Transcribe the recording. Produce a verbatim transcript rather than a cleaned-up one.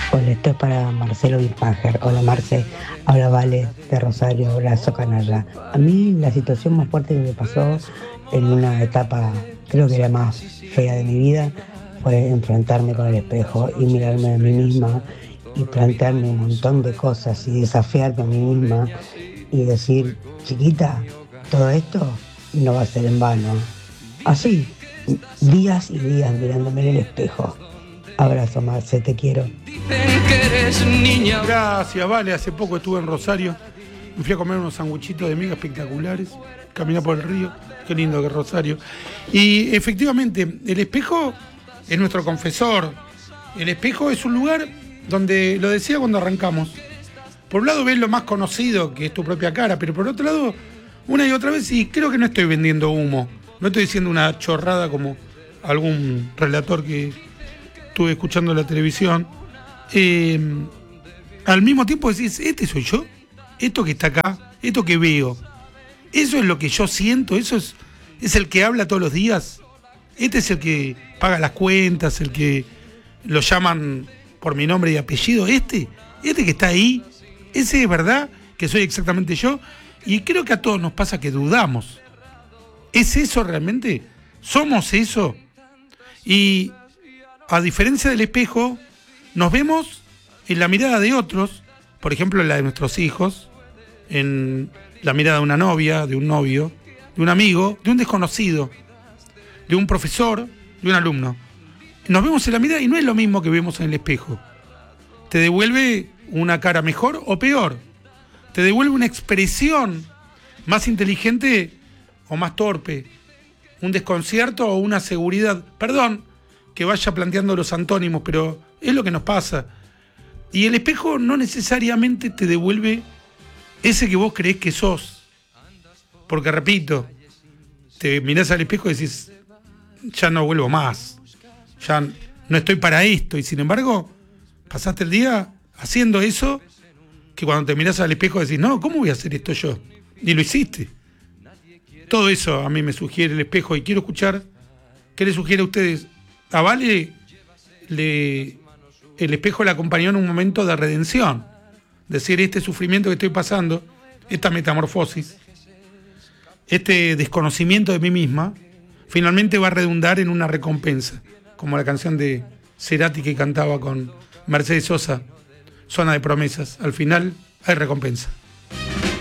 Hola, esto es para Marcelo Bismacher. Hola Marce, habla Vale de Rosario, abrazo canalla. A mí la situación más fuerte que me pasó en una etapa, creo que la más fea de mi vida, fue enfrentarme con el espejo y mirarme a mí misma y plantearme un montón de cosas y desafiarme a mí misma y decir, chiquita, todo esto no va a ser en vano. Así, días y días mirándome en el espejo. Abrazo Marce, te quiero. Gracias, Vale. Hace poco estuve en Rosario. Me fui a comer unos sanguchitos de miga espectaculares. Caminar por el río. Qué lindo que es Rosario. Y efectivamente, el espejo es nuestro confesor. El espejo es un lugar donde, lo decía cuando arrancamos, por un lado ves lo más conocido, que es tu propia cara, pero por otro lado, una y otra vez, y creo que no estoy vendiendo humo. No estoy diciendo una chorrada como algún relator que estuve escuchando en la televisión. Eh, al mismo tiempo decís, este soy yo, esto que está acá, esto que veo, eso es lo que yo siento, eso es, es el que habla todos los días, este es el que paga las cuentas, el que lo llaman por mi nombre y apellido, este, este que está ahí, ese es verdad que soy exactamente yo. Y creo que a todos nos pasa que dudamos, ¿es eso realmente? ¿Somos eso? Y a diferencia del espejo, nos vemos en la mirada de otros, por ejemplo en la de nuestros hijos, en la mirada de una novia, de un novio, de un amigo, de un desconocido, de un profesor, de un alumno. Nos vemos en la mirada y no es lo mismo que vemos en el espejo. Te devuelve una cara mejor o peor. Te devuelve una expresión más inteligente o más torpe. Un desconcierto o una seguridad. Perdón que vaya planteando los antónimos, pero es lo que nos pasa. Y el espejo no necesariamente te devuelve ese que vos creés que sos. Porque, repito, te mirás al espejo y decís, ya no vuelvo más. Ya no estoy para esto. Y sin embargo, pasaste el día haciendo eso que cuando te mirás al espejo decís, no, ¿cómo voy a hacer esto yo? Ni lo hiciste. Todo eso a mí me sugiere el espejo y quiero escuchar qué le sugiere a ustedes. A Vale le, el espejo le acompañó en un momento de redención. Decir, este sufrimiento que estoy pasando, esta metamorfosis, este desconocimiento de mí misma, finalmente va a redundar en una recompensa. Como la canción de Cerati que cantaba con Mercedes Sosa, Zona de Promesas. Al final hay recompensa.